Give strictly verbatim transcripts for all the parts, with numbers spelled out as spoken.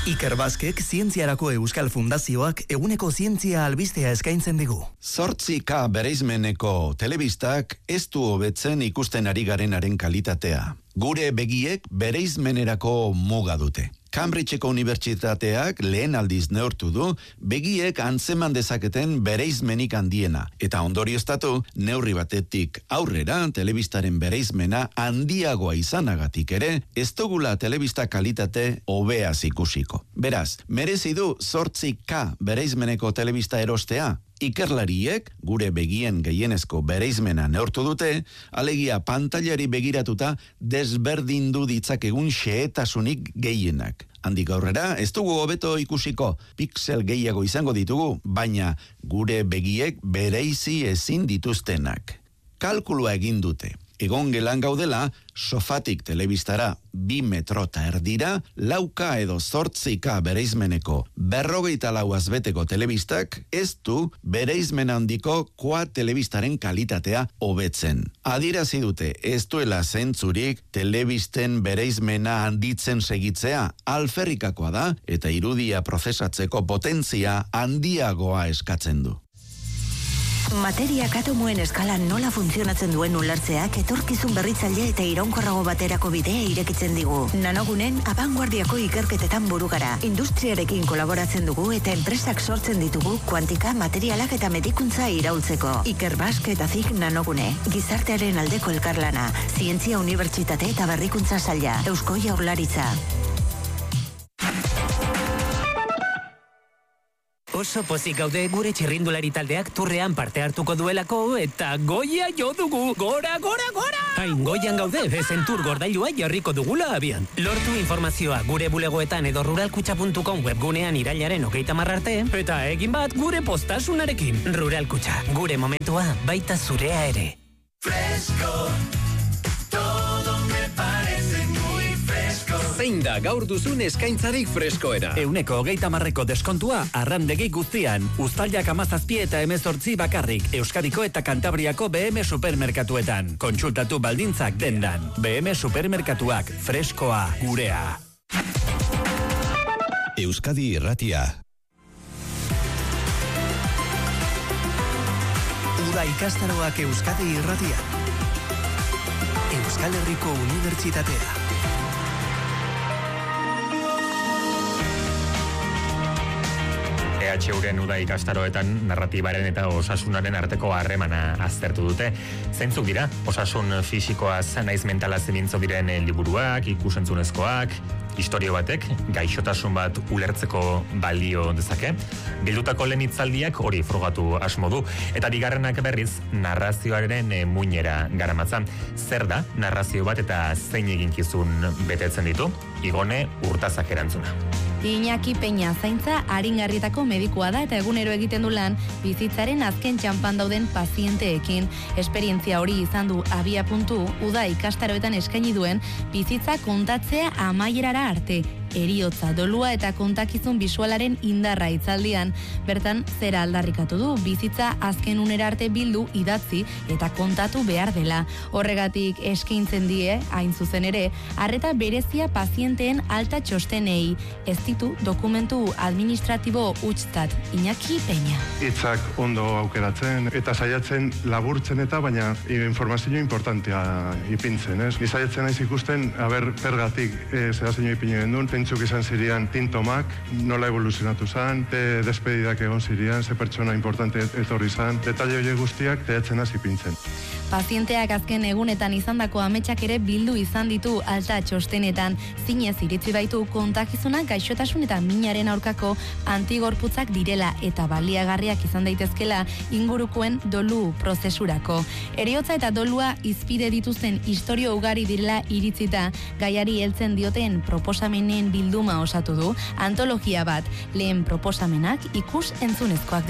Iker Baskek Zientziarako Euskal Fundazioak eguneko zientzia albistea eskaintzen digu. Zortzi K bereizmeneko telebistak ez du hobetzen ikusten ari garenaren kalitatea. Gure begiek bereizmenerako muga dute. Cambridgeko unibertsitateak lehen aldiz neurtu du begiek antzeman dezaketen bereizmenik handiena, eta ondorioztatu neurri batetik aurrera telebistaren bereizmena handiagoa izanagatik ere ez dugula telebista kalitate hobeaz ikusiko. Beraz, merezi du zortzi K bereizmeneko telebista erostea? Ikerlariek gure begien gehienezko bereizmena neurtu dute, alegia pantailari begiratuta desberdindu ditzakegun xehetasunik gehienak. Handik aurrera, ez dugu hobeto ikusiko, pixel gehiago izango ditugu, baina gure begiek bereizi ezin dituztenak. Kalkulua egin dute. Egon gelan gaudela, sofatik telebistara bi metrota erdira, lauka edo zortzika bereizmeneko berrogeita lau azbeteko telebistak ez du bereizmen handiko koa telebistaren kalitatea hobetzen. Adierazi dute ez duela zentzurik telebisten bereizmena handitzen segitzea, alferrikakoa da eta irudia prozesatzeko potentzia handiagoa eskatzen du. Materiak atomoen eskalan nola funtzionatzen duen ulertzeak etorkizun berritzaile eta iraunkorrago baterako bidea irekitzen digu. Nanogunen abanguardiako ikerketetan buru gara. Industriarekin kolaboratzen dugu eta enpresak sortzen ditugu kuantika, materialak eta medikuntza iraultzeko. Iker Bask eta Zik Nanogune, gizartearen aldeko elkarlana, Zientzia Unibertsitate eta Berrikuntza Saila, Eusko Jaurlaritza. Oso pozik gaude gure txirrindulari taldeak turrean parte hartuko duelako eta goia jo dugu. Gora, gora, gora! Hain goian gaude, ezen tur gordailua jarriko dugula abian. Lortu informazioa gure bulegoetan edo ruralkutxa puntu com webgunean irailaren hogeita hamar arte, eta egin bat gure postasunarekin. Ruralkutxa, gure momentua baita zurea ere. Fresco, todo me parece muy fresco. Zein da gaur duzun eskaintzarik freskoena? Euneko hogeita marreko deskontua arrandegi guztian. Uztailak amazazpi eta emezortzi bakarrik. Euskadiko eta Kantabriako B M Supermerkatuetan. Kontsultatu baldintzak dendan. B M Supermerkatuak, freskoa, gurea. Euskadi Irratia. Uda ikastaroak Euskadi Irratia. Euskal Herriko Unibertsitatea. E H Uren uda ikastaroetan narratibaren eta osasunaren arteko harremana aztertu dute. Zeintzuk dira, osasun fisikoaz naiz mentalaz mintzo diren liburuak, ikusentzunezkoak, historio batek, gaixotasun bat ulertzeko balio dezake. Bildutako lehen hitzaldiak hori frogatu asmo du. Eta bigarrenak berriz, narrazioaren muinera garamatza. Zer da narrazio bat eta zein eginkizun betetzen ditu? Igone Urtazak erantzuna. Iñaki Peña zaintza aringarritako medikua da eta egunero egiten du lan bizitzaren azken txanpan dauden pazienteekin. Esperientzia hori izan du abia puntu uda ikastaroetan eskaini duen bizitza kontatzea amaierara arte. Heriotza, dolua eta kontakizun bisualaren indarra hitzaldian, bertan zera aldarrikatu du bizitza azken unera arte bildu, idatzi eta kontatu behar dela. Horregatik eskaintzen die, hain zuzen ere, arreta berezia pazienteen alta txostenei. Ez ditu dokumentu administratibo hutstat. Iñaki Peña. Hitzak ondo aukeratzen eta saiatzen laburtzen eta baina informazio importantea ipintzen, ez? Ni saiatzen naiz ikusten, aber pergatik eh, zerazeino ipinen duen, pentsuk izan zirian tintomak, nola evoluzionatu zan, te despedidak egon zirian, ze pertsona importante etorri zan, detalle horiek guztiak teatzen hasi pintzen. Pazienteak azken egunetan izandako ametsak ere bildu izan ditu alta txostenetan, zinez iritzi baitu kontakizunak gaixotasun eta minaren aurkako antigorputzak direla eta baliagarriak izan daitezkela ingurukoen dolu prozesurako. Heriotza eta dolua izpide dituzten istorio ugari direla iritzita, gaiari heltzen dioten proposamenen bilduma osatu du, antologia bat, lehen proposamenak ikus entzunezkoak dira.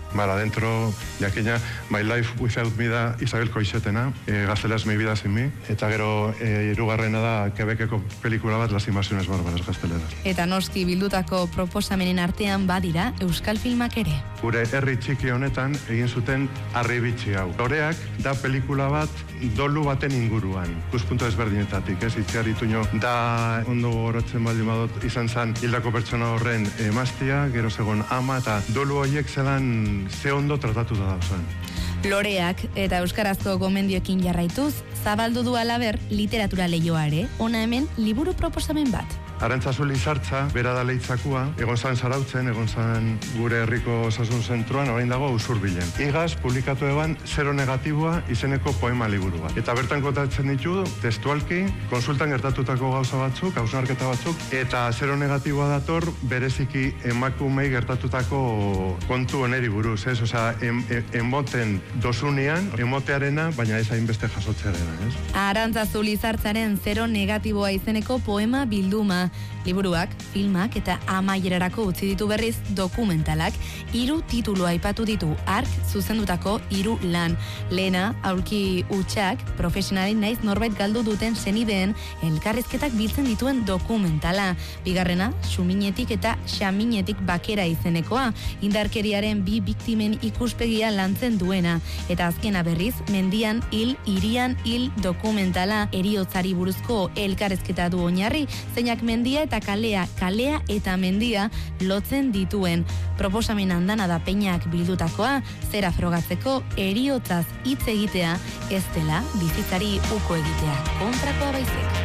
Mar adentro, jakina, My Life Without Me da Isabel Coixetena, e, gaztelaz Mi Vida Sin Mi, eta gero e, hirugarrena da Quebeceko pelikula bat, Las Invasiones Bárbaras gazteleraz. Eta noski bildutako proposamenen artean badira euskal filmak ere. Gure herri txiki honetan egin zuten Harribitxi hau. Loreak da pelikula bat dolu baten inguruan, ikuspuntu ezberdinetatik, ez? Itziar Ituño da ondo gogoratzen baldin badut izan zen hildako pertsona horren emaztia, gero zegoen ama, eta dolu horiek zelan ze ondo tratatu da dauzan. Loreak eta euskarazko gomendioekin jarraituz, zabaldu du alaber literatura lehioa ere, ona hemen liburu proposamen bat. Arantzazu Lizartza, bera da leitzakua, egon zan Zarautzen, egon zan gure herriko osasun zentroan, orain dago Usurbilen. Igaz, publikatu eban Zero Negatiboa izeneko poema liburu bat. Eta bertan kontatzen ditu, testualki, konsultan gertatutako gauza batzuk, hausnarketa batzuk, eta Zero Negatiboa dator bereziki emakumei gertatutako kontu oneri buruz, ez? Osea, em, em, emoten dosunean, emotearena, baina ez hainbeste jasotzearena, ez? Arantzazu Lizartzaren Zero Negatiboa izeneko poema bilduma. Liburuak, filmak eta amaierarako utzi ditu berriz dokumentalak, hiru titulu aipatu ditu hark zuzendutako hiru lan. Lehena, aurki hutsak, profesionalin naiz norbait galdu duten senideen elkarrizketak biltzen dituen dokumentala. Bigarrena, Xuminetik eta Xaminetik bakera izenekoa, indarkeriaren bi biktimen ikuspegia lantzen duena. Eta azkena berriz, Mendian hil, Hirian hil dokumentala, heriotzari buruzko elkarrizketa du oinarri, zeinak mendia eta kalea, kalea eta mendia lotzen dituen. Proposamen andana da Peñak bildutakoa, zera frogatzeko heriotzaz hitz egitea, ez dela bizitzari uko egitea, kontrakoa baizik.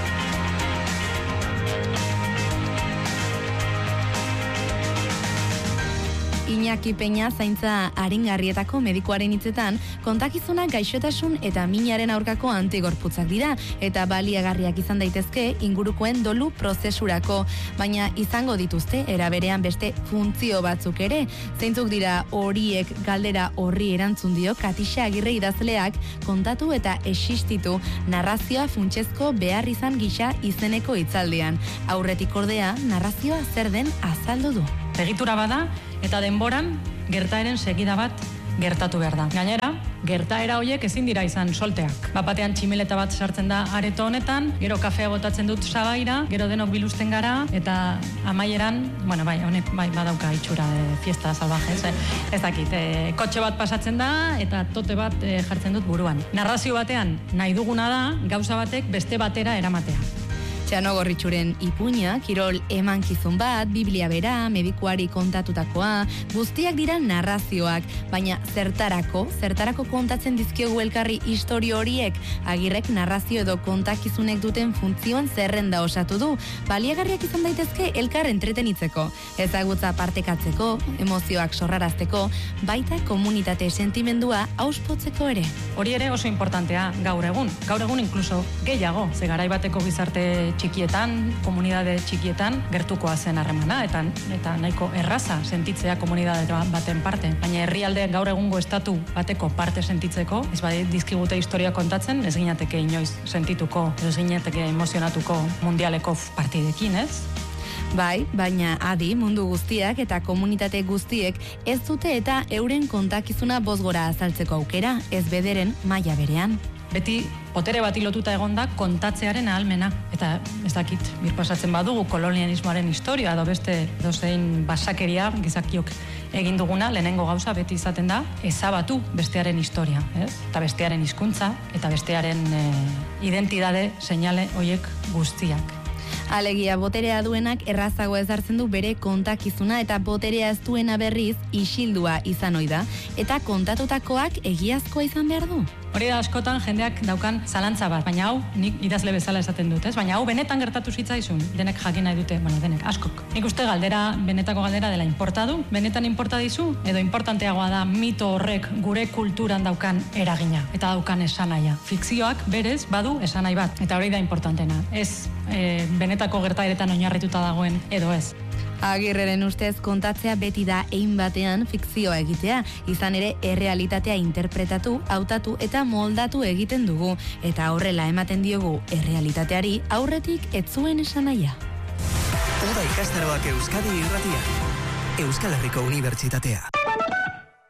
Iñaki Peña zaintza aringarrietako medikuaren hitzetan, kontakizuna gaixotasun eta minaren aurkako antigorputzak dira, eta baliagarriak izan daitezke ingurukoen dolu prozesurako, baina izango dituzte eraberean beste funtzio batzuk ere. Zeintzuk dira horiek galdera horri erantzun dio Katixa Agirre idazleak kontatu eta existitu narrazioa funtsezko behar izan gisa izeneko hitzaldian. Aurretik ordea, narrazioa zer den azaldu du. Egitura bada eta denboran gertaeren segida bat gertatu behar da. Gainera, gertaera horiek ezin dira izan solteak. Bapatean tximeleta bat sartzen da areto honetan, gero kafea botatzen dut sabaira, gero denok biluzten gara, eta amaieran, bueno, bai, honek bai badauka itxura de fiesta salvaje, ez, ez dakit, e, kotxe bat pasatzen da, eta tote bat e, jartzen dut buruan. Narrazio batean nahi duguna da, gauza batek beste batera eramatea. Txano Gorritxuren ipuina, kirol emankizun bat, Biblia bera, medikuari kontatutakoa, guztiak dira narrazioak, baina zertarako, zertarako kontatzen dizkiogu elkarri historio horiek, Agirrek narrazio edo kontakizunek duten funtzioan zerrenda osatu du, baliagarriak izan daitezke elkar entretenitzeko, ezagutza partekatzeko, emozioak sorrarazteko, baita komunitate sentimendua auspotzeko ere. Hori ere oso importantea gaur egun, gaur egun inkluso gehiago, ze garai bateko gizarte txikietan, komunidade txikietan gertukoa zen harremana eta eta nahiko erraza sentitzea komunidade baten parte. Baina herrialde gaur egungo estatu bateko parte sentitzeko, ez bai dizkigute historia kontatzen, ez ginateke inoiz sentituko, ez ginateke emozionatuko mundialeko partidekin, ez? Bai, baina adi mundu guztiak eta komunitate guztiek ez dute eta euren kontakizuna bozgora azaltzeko aukera, ez bederen maila berean. Beti botere bati lotuta egonda kontatzearen ahalmena. Eta ez dakit, birpasatzen badugu kolonialismoaren historia edo beste dozein basakeria gizakiok egin duguna, lehenengo gauza beti izaten da, ezabatu bestearen historia, ez? Eta bestearen hizkuntza eta bestearen e, identitate seinale hoiek guztiak. Alegia, boterea duenak errazago ezartzen du bere kontakizuna eta boterea ez duena berriz isildua izan ohi da, eta kontatutakoak egiazkoa izan behar du. Hori da askotan jendeak daukan zalantza bat, baina hau nik idazle bezala esaten dut, ez? Baina hau benetan gertatu zitzaizun, denek jakin nahi dute, bueno, denek askok. Nik uste galdera, benetako galdera dela inporta du, benetan inporta dizu, edo importanteagoa da mito horrek gure kulturan daukan eragina, eta daukan esanahia. Fikzioak berez badu esanai bat, eta hori da importantena. Ez e, benetako gertaeretan oinarrituta dagoen edo ez. Agirreren ustez kontatzea beti da ein batean fikzioa egitea, izan ere errealitatea interpretatu, hautatu eta moldatu egiten dugu, eta horrela ematen diogu errealitateari aurretik ez zuen esanahia. Uda ikastaroak Euskadi irratia, Euskal Herriko Unibertsitatea.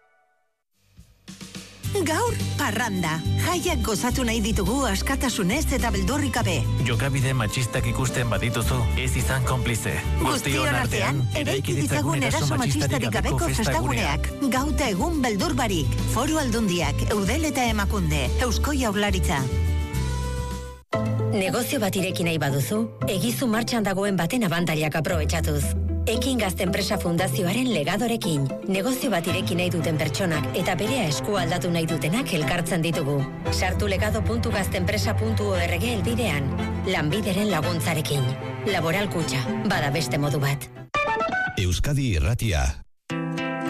Gaur, parranda. Jaiak gozatu nahi ditugu askatasunez eta beldurrik gabe. Jokabide matxistak ikusten badituzu, ez izan konplize. Guztion artean, eraiki ditzagun eraso matxistarik gabeko festaguneak. Gauta egun beldur barik. Foru Aldundiak, Eudel eta Emakunde, Eusko Jaurlaritza. Negozio bat ireki nahi baduzu, egizu martxan dagoen baten abantailak aprobetxatuz. Ekin Gazte Enpresa Fundazioaren legadorekin, negozio bat ireki nahi duten pertsonak eta berea esku aldatu nahi dutenak elkartzen ditugu. Sartu legado puntu gaztenpresa puntu org elbidean, lanbideren laguntzarekin. Laboral Kutxa, bada beste modu bat. Euskadi Irratia.